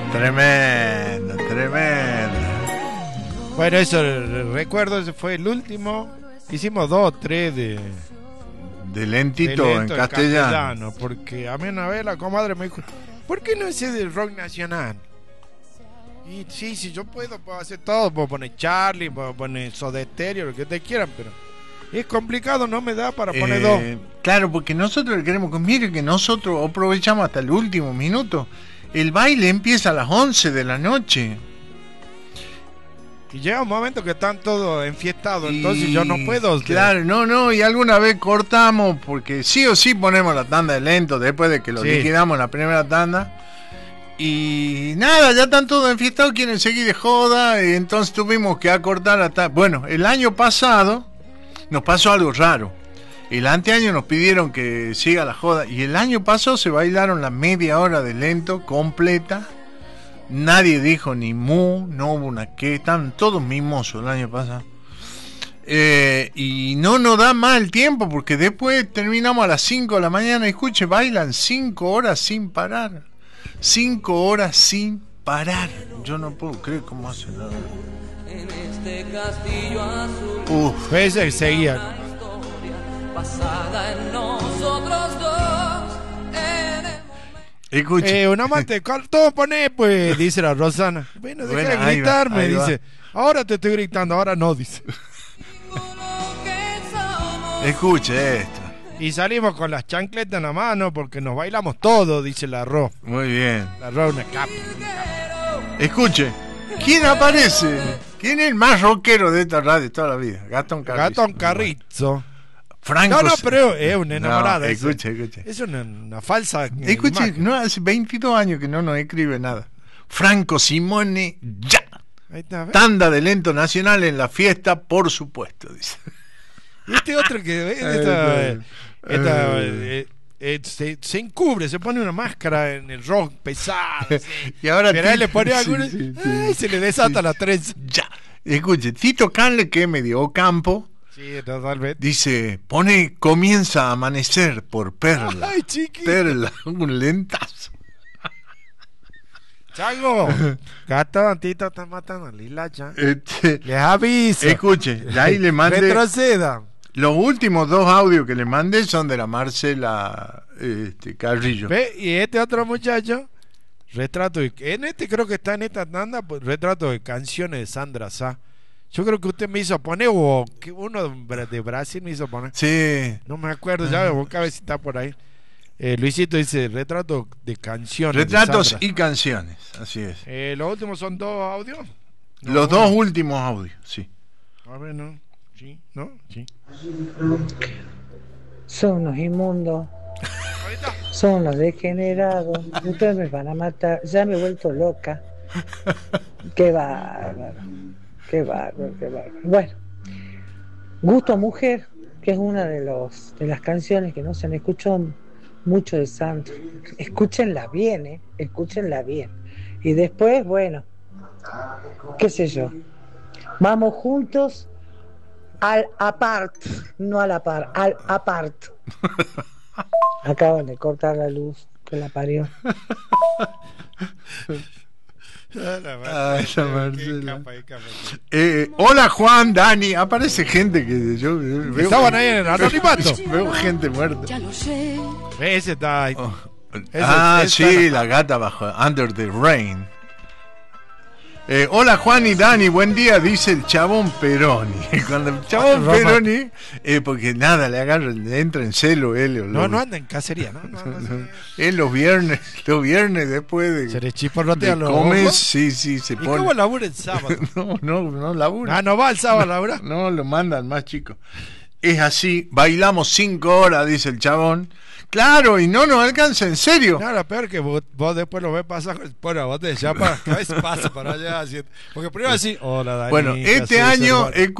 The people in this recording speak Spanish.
Tremendo, tremendo. Bueno, eso recuerdo, ese fue el último. Hicimos 2 o 3 de lento en castellano. Porque a mí una vez la comadre me dijo, ¿por qué no haces del rock nacional? Y sí, yo puedo hacer todo, puedo poner Charlie, puedo poner Soda Stereo, lo que te quieran, pero es complicado, no me da para poner 2. Claro, porque nosotros le queremos, mire que nosotros aprovechamos hasta el último minuto. El baile empieza a las 11 de la noche. Y llega un momento que están todos enfiestados, entonces yo no puedo. Claro, no, y alguna vez cortamos, porque sí o sí ponemos la tanda de lento después de que lo liquidamos en la primera tanda. Y nada, ya están todos enfiestados, quieren seguir de joda, y entonces tuvimos que acortar hasta... Bueno, el año pasado nos pasó algo raro. El anteaño nos pidieron que siga la joda, y el año pasado se bailaron la media hora de lento completa. Nadie dijo ni mu, no hubo una que, estaban todos mimosos el año pasado. Y no nos da más el tiempo, porque después terminamos a las 5 de la mañana. Escuche, bailan 5 horas sin parar. 5 horas sin parar. Yo no puedo creer cómo hacen nada. En este castillo azul. Ese seguía. Pasada en nosotros dos. Escuche. Un amante, todo pone, pues, dice la Rosana. Bueno, deja de gritarme, dice. Ahora te estoy gritando, ahora no, dice. Escuche esto. Y salimos con las chancletas en la mano porque nos bailamos todo, dice la Ro. Muy bien. La Ro, una capa. Escuche, ¿quién aparece? ¿Quién es el más rockero de esta radio de toda la vida? Gastón Carrizo. Gastón Carrizo. Franco. No, pero es una enamorada. No, escuche. Es una falsa. Escuche, imagen. no, hace 22 años que no nos escribe nada. Franco Simone, ya. Ahí está, ¿ves? Tanda de lento nacional en la fiesta, por supuesto, dice. Y este otro que se encubre, se pone una máscara en el rock pesado. Y ahora pero ahí le pone algunos. Se le desata la trenza. Ya. Escuche, Tito Canle, que es medio campo. Sí, totalmente. Dice, comienza a amanecer por Perla. Ay, chiquito. Perla, un lentazo. Chango, Gato, Tito está matando a Lila ya. Les aviso. Escuche, ahí le mandé. Retroceda. Los últimos 2 audios que le mandé son de la Marcela Carrillo. ¿Ve? Y este otro muchacho, retrato creo que está en esta tanda, pues, retrato de canciones de Sandra Sá. Yo creo que usted me hizo poner, o que uno de Brasil me hizo poner. Sí. No me acuerdo, ya me busca a ver si está por ahí. Luisito dice retrato de canciones. Retratos y canciones, así es. Los últimos son 2 audios. No, los 2 últimos audios, sí. A ver, no. Sí, ¿no? Sí. Son los inmundos. Son los degenerados. Ustedes me van a matar. Ya me he vuelto loca. Qué bárbaro. Qué bárbaro. Bueno, Gusto a Mujer, que es una de las canciones que no se han escuchado mucho de Sandro. Escúchenla bien, escúchenla bien. Y después, bueno, qué sé yo. Vamos juntos al apart, no a la par, al apart. Acaban de cortar la luz que la parió. Esa Marcela. Hola Juan, Dani. Aparece gente que yo veo. Estaban ahí en el anonimato. Veo gente muerta. Ya lo sé. Ese está ahí. Sí, la gata bajo Under the Rain. Hola Juan y Dani, buen día, dice el chabón Peroni. Cuando el chabón Peroni, porque nada, le agarra, le entra en celo él. No anda en cacería, ¿no? Él los viernes después de... ¿Se le chisporrotea los comes, ojos? sí, se pone... ¿Y cómo labura el sábado? no labura. ¿No va el sábado a laburar? No, lo mandan más chico. Es así, bailamos 5 horas, dice el chabón. Claro, y no nos alcanza, en serio. Claro, peor que vos después lo ves pasar por la botella de chapa, que a veces pasa para allá. Porque primero así, hola Dani. Bueno, este año